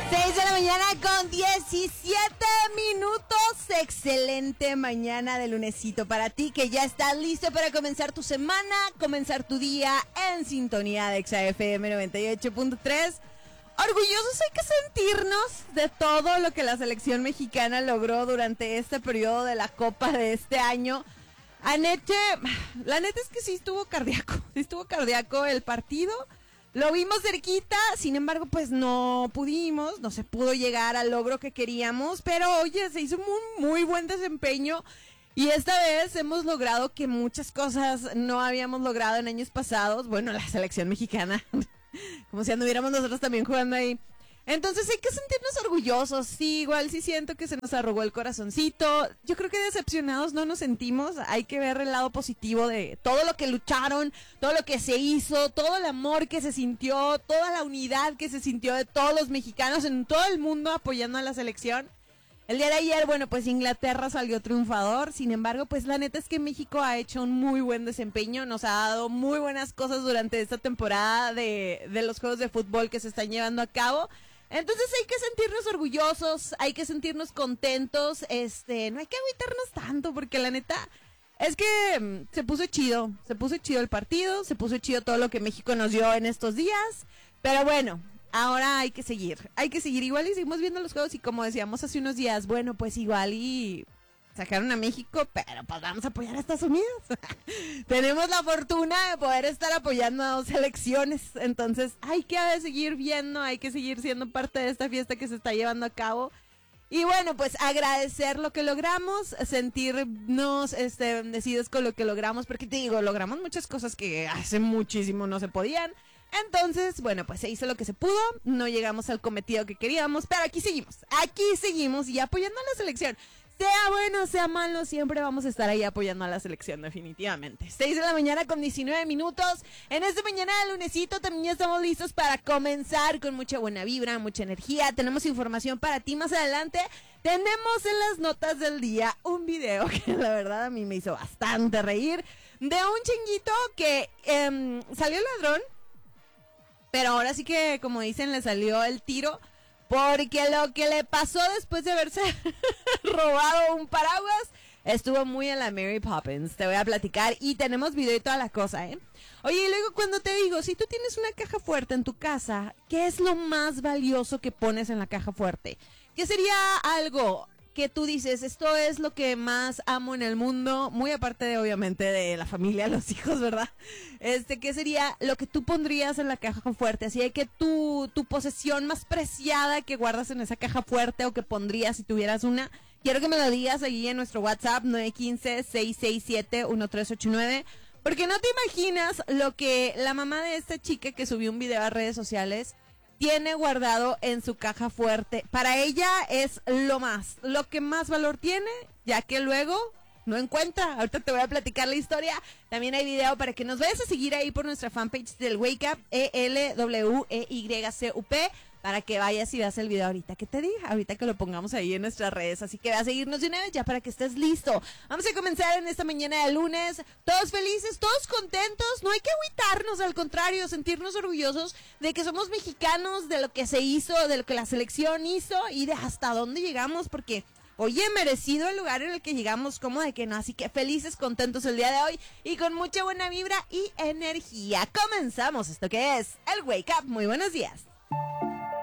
6 de la mañana con 17 minutos. Excelente mañana de lunesito para ti que ya estás listo para comenzar tu semana, comenzar tu día en sintonía de XFM 98.3. Orgullosos hay que sentirnos de todo lo que la selección mexicana logró durante este periodo de la Copa de este año. Anoche, la neta es que sí estuvo cardíaco el partido. Lo vimos cerquita, sin embargo, pues no se pudo llegar al logro que queríamos, pero oye, se hizo muy buen desempeño y esta vez hemos logrado que muchas cosas no habíamos logrado en años pasados. Bueno, la selección mexicana, como si anduviéramos nosotros también jugando ahí. Entonces hay que sentirnos orgullosos. Sí, igual sí siento que se nos arrugó el corazoncito. Yo creo que decepcionados no nos sentimos. Hay que ver el lado positivo de todo lo que lucharon, todo lo que se hizo, todo el amor que se sintió, toda la unidad que se sintió de todos los mexicanos en todo el mundo apoyando a la selección. El día de ayer, bueno, pues Inglaterra salió triunfador. Sin embargo, pues la neta es que México ha hecho un muy buen desempeño. Nos ha dado muy buenas cosas durante esta temporada de los juegos de fútbol que se están llevando a cabo. Entonces hay que sentirnos orgullosos, hay que sentirnos contentos, no hay que agüitarnos tanto, porque la neta es que se puso chido el partido, se puso chido todo lo que México nos dio en estos días, pero bueno, ahora hay que seguir, igual y seguimos viendo los juegos y como decíamos hace unos días, bueno, pues igual y sacaron a México, pero pues vamos a apoyar a Estados Unidos. Tenemos la fortuna de poder estar apoyando a dos selecciones, entonces hay que seguir viendo, hay que seguir siendo parte de esta fiesta que se está llevando a cabo. Y bueno, pues agradecer lo que logramos, sentirnos bendecidos con lo que logramos, porque te digo, logramos muchas cosas que hace muchísimo no se podían. Entonces, bueno, pues se hizo lo que se pudo, no llegamos al cometido que queríamos, pero aquí seguimos y apoyando a la selección. Sea bueno, sea malo, siempre vamos a estar ahí apoyando a la selección, definitivamente. 6 de la mañana con 19 minutos. En esta mañana de lunesito también ya estamos listos para comenzar con mucha buena vibra, mucha energía. Tenemos información para ti más adelante. Tenemos en las notas del día un video que la verdad a mí me hizo bastante reír. De un chinguito que salió ladrón, pero ahora sí que, como dicen, le salió el tiro. Porque lo que le pasó después de haberse robado un paraguas estuvo muy en la Mary Poppins. Te voy a platicar y tenemos video y toda la cosa, ¿eh? Oye, y luego cuando te digo, si tú tienes una caja fuerte en tu casa, ¿qué es lo más valioso que pones en la caja fuerte? ¿Qué sería algo que tú dices, esto es lo que más amo en el mundo, muy aparte de, obviamente, de la familia, los hijos, ¿verdad? ¿Qué sería lo que tú pondrías en la caja fuerte? Así de que tu posesión más preciada que guardas en esa caja fuerte o que pondrías si tuvieras una. Quiero que me lo digas ahí en nuestro WhatsApp, 915-667-1389. Porque no te imaginas lo que la mamá de esta chica que subió un video a redes sociales tiene guardado en su caja fuerte. Para ella es lo que más valor tiene, ya que luego no encuentra. Ahorita te voy a platicar la historia. También hay video para que nos vayas a seguir ahí por nuestra fanpage del Wake Up, ELWEYCUP, para que vayas y veas el video ahorita que te diga, ahorita que lo pongamos ahí en nuestras redes. Así que ve a seguirnos de una vez ya para que estés listo. Vamos a comenzar en esta mañana de lunes, todos felices, todos contentos. No hay que agüitarnos, al contrario, sentirnos orgullosos de que somos mexicanos, de lo que se hizo, de lo que la selección hizo y de hasta dónde llegamos, porque oye, merecido el lugar en el que llegamos, como de que no, así que felices, contentos el día de hoy y con mucha buena vibra y energía. Comenzamos esto que es el Wake Up. Muy buenos días.